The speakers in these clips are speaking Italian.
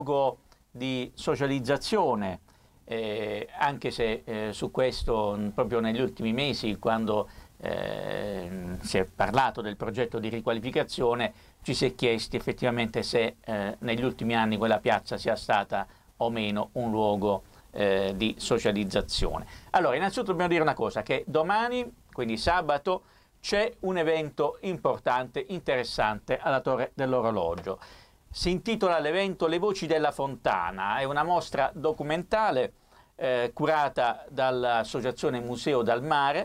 di socializzazione, anche se su questo proprio negli ultimi mesi, quando si è parlato del progetto di riqualificazione, ci si è chiesti effettivamente se negli ultimi anni quella piazza sia stata o meno un luogo di socializzazione. Allora, innanzitutto dobbiamo dire una cosa, che domani, quindi sabato, c'è un evento importante, interessante alla Torre dell'Orologio. Si intitola l'evento Le Voci della Fontana, è una mostra documentale curata dall'Associazione Museo dal Mare.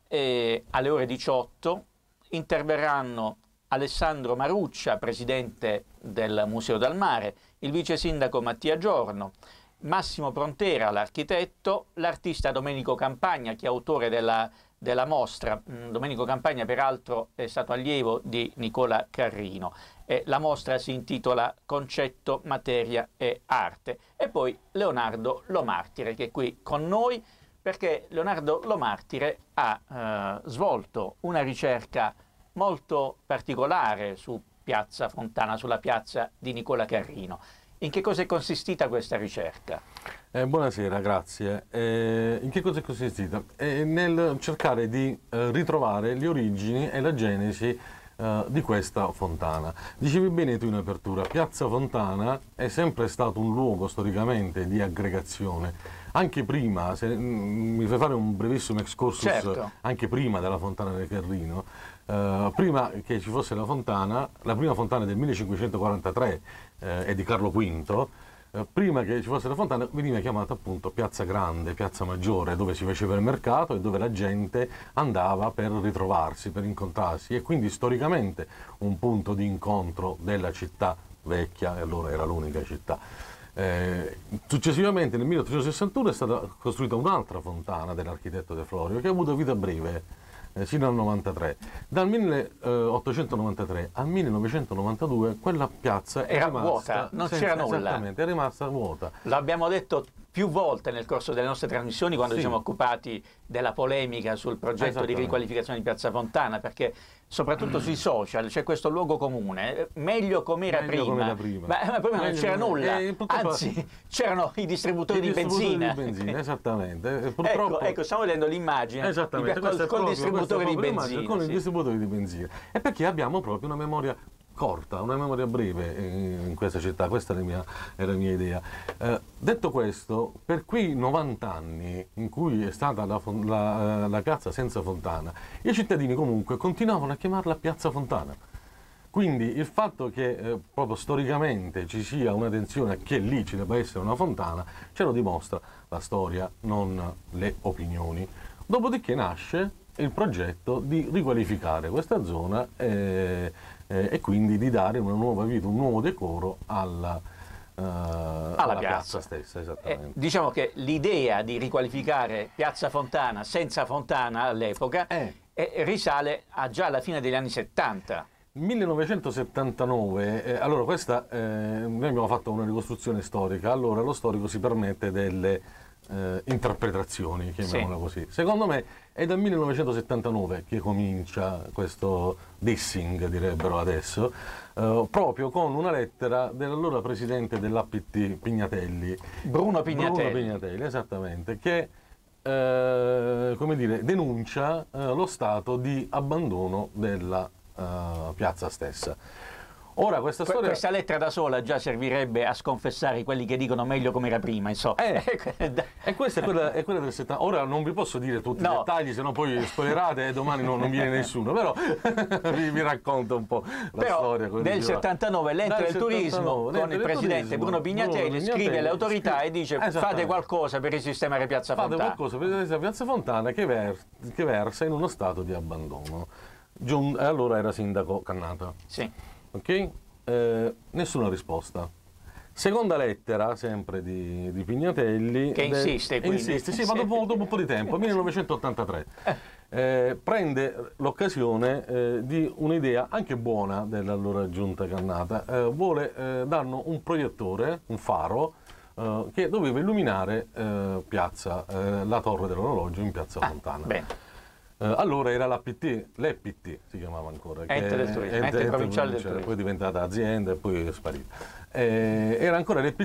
Alle ore 18 interverranno Alessandro Maruccia, presidente del Museo dal Mare, il vice sindaco Mattia Giorno, Massimo Prontera, l'architetto, l'artista Domenico Campagna, che è autore della mostra. Domenico Campagna peraltro è stato allievo di Nicola Carrino. La mostra si intitola Concetto, Materia e Arte. E poi Leonardo Lomartire, che è qui con noi, perché Leonardo Lomartire ha svolto una ricerca molto particolare su Piazza Fontana, sulla piazza di Nicola Carrino. In che cosa è consistita questa ricerca? Buonasera, grazie. In che cosa è consistita? Nel cercare di ritrovare le origini e la genesi di questa fontana. Dicevi bene tu in apertura, Piazza Fontana è sempre stato un luogo storicamente di aggregazione. Anche prima, se mi fai fare un brevissimo excursus, certo, anche prima della Fontana del Carrino, prima che ci fosse la fontana, la prima fontana del 1543 è di Carlo V, prima che ci fosse la fontana veniva chiamata appunto Piazza Grande, Piazza Maggiore, dove si faceva il mercato e dove la gente andava per ritrovarsi, per incontrarsi, e quindi storicamente un punto di incontro della città vecchia, e allora era l'unica città. Successivamente nel 1861 è stata costruita un'altra fontana dell'architetto De Florio, che ha avuto vita breve sino al 93. Dal 1893 al 1992 quella piazza era rimasta vuota, non c'era nulla. Esattamente, è rimasta vuota. L'abbiamo detto più volte nel corso delle nostre trasmissioni, quando ci siamo occupati della polemica sul progetto di riqualificazione di Piazza Fontana, perché soprattutto sui social c'è questo luogo comune, meglio com'era prima. Ma prima non c'era nulla, anzi c'erano i distributori di benzina. Esattamente. Ecco, stiamo vedendo l'immagine con il distributore di benzina. Con il distributore di benzina. E perché abbiamo proprio una memoria corta, una memoria breve in questa città, questa era la mia idea. Detto questo, per quei 90 anni in cui è stata la piazza senza fontana, i cittadini comunque continuavano a chiamarla Piazza Fontana. Quindi il fatto che proprio storicamente ci sia una tensione che lì ci debba essere una fontana, ce lo dimostra la storia, non le opinioni. Dopodiché nasce il progetto di riqualificare questa zona e quindi di dare una nuova vita, un nuovo decoro alla piazza stessa. Esattamente. Diciamo che l'idea di riqualificare Piazza Fontana senza fontana all'epoca risale già alla fine degli anni 70. 1979, allora questa, noi abbiamo fatto una ricostruzione storica, allora lo storico si permette delle interpretazioni, chiamiamola così. Secondo me è dal 1979 che comincia questo dissing, direbbero adesso, proprio con una lettera dell'allora presidente dell'APT Pignatelli, Bruno Pignatelli, esattamente, che come dire, denuncia lo stato di abbandono della piazza stessa. Ora, questa lettera da sola già servirebbe a sconfessare quelli che dicono meglio come era prima, insomma. E questa è quella del 70. Ora non vi posso dire tutti i dettagli, se no poi spoilerate e domani non viene nessuno, però vi racconto un po' la storia. Nel 79 l'ente del turismo con il presidente Bruno Pignatelli scrive alle autorità e dice fate qualcosa per risistemare Piazza Fontana. Fate qualcosa per risistemare Piazza Fontana che versa in uno stato di abbandono. Allora era sindaco Cannata. Sì. Ok? Nessuna risposta. Seconda lettera, sempre di Pignatelli. Che insiste, quindi. Insiste, sì, ma dopo un po' di tempo, 1983. Prende l'occasione di un'idea anche buona dell'allora giunta Cannata. Vuole darno un proiettore, un faro, che doveva illuminare la Torre dell'Orologio in Piazza Fontana. Bene. Allora era l'EPT si chiamava ancora, Ente del Turismo, Ente Provinciale del Turismo. Poi è diventata azienda e poi è sparita. Era ancora l'EPT